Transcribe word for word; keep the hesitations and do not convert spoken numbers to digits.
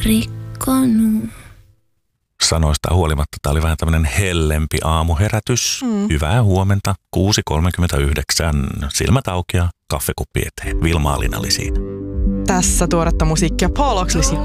rikkonut. Sanoista huolimatta tämä oli vähän tämmöinen hellempi aamuherätys. Mm. Hyvää huomenta, kuusi kolmekymmentäyhdeksän, silmät auki ja kaffekuppi eteen. Vilma Alina oli siinä. Tässä tuoretta musiikkia Paul Oakley